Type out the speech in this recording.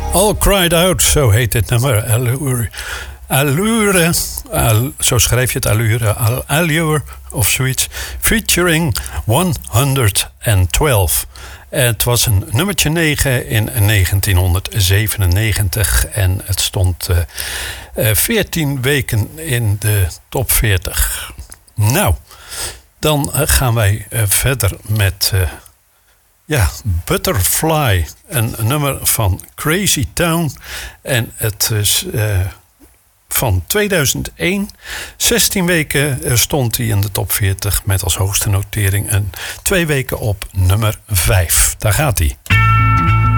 All Cried Out, zo heet dit nummer. Allure, zo schrijf je het, Allure of zoiets. Featuring 112. Het was een nummertje 9 in 1997 en het stond 14 weken in de top 40. Nou, dan gaan wij verder met Butterfly, een nummer van Crazy Town. En het is van 2001. 16 weken stond hij in de top 40 met als hoogste notering en 2 weken op nummer 5. Daar gaat hij.